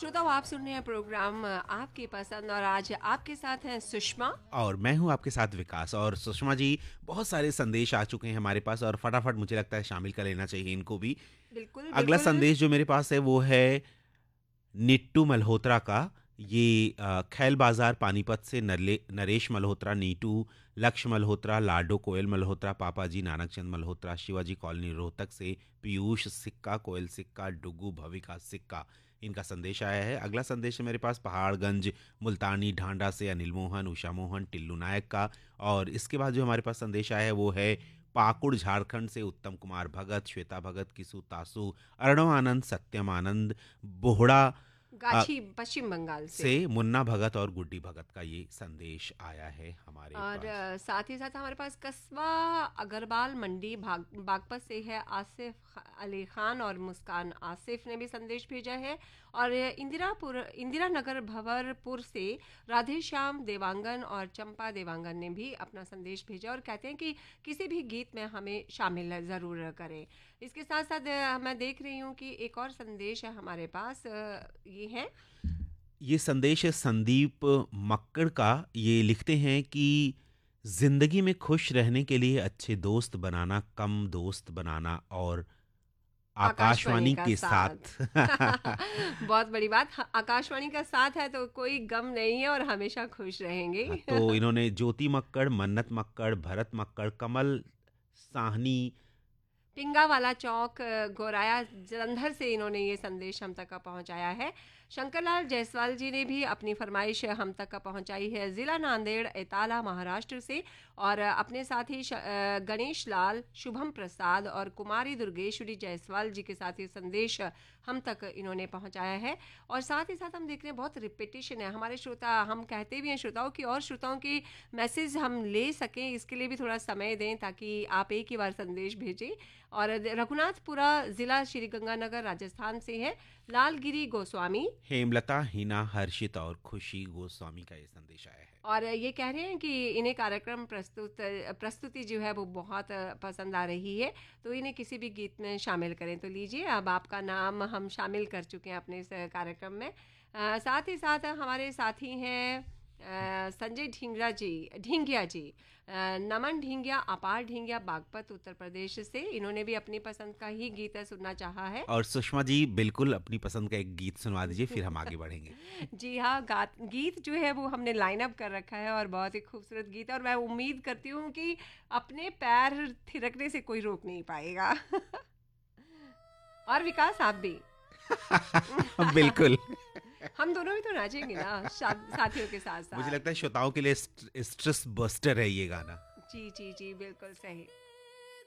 श्रोताओं, आप सुन रहे हैं प्रोग्राम आपकी पसंद और आज आपके साथ हैं सुषमा। और मैं हूं आपके साथ विकास। और सुषमा जी, बहुत सारे संदेश आ चुके हैं हमारे पास और फटाफट मुझे लगता है शामिल कर लेना चाहिए इनको भी। बिल्कुल अगला बिल्कुल। संदेश जो मेरे पास है वो है निट्टू मल्होत्रा का। ये खैल बाजार पानीपत से नरेश मल्होत्रा, नीटू, लक्ष्य मल्होत्रा, लाडो, कोयल मल्होत्रा, पापा जी, नानकचंद मल्होत्रा, शिवाजी कॉलोनी रोहतक से पीयूष सिक्का, कोयल सिक्का, डुगू, भविका सिक्का, इनका संदेश आया है। अगला संदेश है मेरे पास पहाड़गंज मुल्तानी ढांडा से अनिल मोहन, उषा मोहन, टिल्लू नायक का। और इसके बाद जो हमारे पास संदेश आया है वो है पाकुड़ झारखंड से उत्तम कुमार भगत, श्वेता भगत, किसु तासु, अर्णव आनंद, सत्यम आनंद, बोहड़ा गाछी पश्चिम बंगाल से। से मुन्ना भगत और गुड्डी भगत का ये संदेश आया है हमारे और पास। साथ ही साथ हमारे पास कस्बा अग्रवाल मंडी बागपत से है आसिफ अली खान और मुस्कान आसिफ ने भी संदेश भेजा है। और इंदिरा नगर भंवरपुर से राधे श्याम देवांगन और चंपा देवांगन ने भी अपना संदेश भेजा और कहते हैं कि किसी भी गीत में हमें शामिल ज़रूर करें। इसके साथ साथ मैं देख रही हूँ कि एक और संदेश है हमारे पास, ये है। ये संदेश है संदीप मक्कड़ का। ये लिखते हैं कि जिंदगी में खुश रहने के लिए अच्छे दोस्त बनाना, कम दोस्त बनाना और आकाशवाणी आकाशवाणी का के साथ। साथ। बहुत बड़ी बात। आकाशवाणी का साथ है तो कोई गम नहीं है और हमेशा खुश रहेंगे। हाँ, तो इन्होंने ज्योति मक्कड़, मन्नत मक्कड़, भरत मक्कड़, कमल साहनी, पिंगा वाला चौक गोराया जलंधर से इन्होंने ये संदेश हम तक का पहुंचाया है। शंकरलाल जायसवाल जी ने भी अपनी फरमाइश हम तक का पहुंचाई है जिला नांदेड़ एताला महाराष्ट्र से। और अपने साथ ही गणेश लाल, शुभम प्रसाद और कुमारी दुर्गेश्वरी जायसवाल जी के साथ ये संदेश हम तक इन्होंने पहुंचाया है। और साथ ही साथ हम देख रहे हैं बहुत रिपीटिशन है हमारे श्रोता, हम कहते भी हैं श्रोताओं की और श्रोताओं के मैसेज हम ले सकें इसके लिए भी थोड़ा समय दें ताकि आप एक ही बार संदेश भेजें। और रघुनाथपुरा जिला श्री गंगानगर राजस्थान से है लालगिरी गोस्वामी। हेमलता, हिना, हर्षित और खुशी गोस्वामी का ये संदेश आया है। और ये कह रहे हैं कि इन्हें कार्यक्रम प्रस्तुति जो है वो बहुत पसंद आ रही है तो इन्हें किसी भी गीत में शामिल करें। तो लीजिए, अब आपका नाम हम शामिल कर चुके हैं अपने इस कार्यक्रम में। साथ ही साथ हमारे साथी हैं संजय ढींगिया जी, नमन ढींगिया, अपार ढींगिया, बागपत उत्तर प्रदेश से। इन्होंने भी अपनी पसंद का ही गीत सुनना चाहा है। और सुषमा जी बिल्कुल अपनी पसंद का एक गीत सुनवा दीजिए, फिर हम आगे बढ़ेंगे। जी हाँ, गीत जो है वो हमने लाइन अप कर रखा है और बहुत ही खूबसूरत गीत है और मैं उम्मीद करती हूँ कि अपने पैर थिरकने से कोई रोक नहीं पाएगा। और विकास, आप भी। बिल्कुल। हम दोनों भी तो नाचेंगे ना साथियों के साथ साथ। मुझे लगता है श्रोताओं के लिए स्ट्रेस बस्टर है ये गाना। जी जी जी, बिल्कुल सही।